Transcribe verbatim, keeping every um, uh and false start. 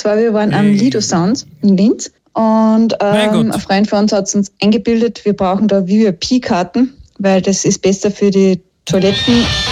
zwar, wir waren am Lido Sounds in Linz und ähm, ein Freund von uns hat uns eingebildet, wir brauchen da V I P-Karten, weil das ist besser für die Toiletten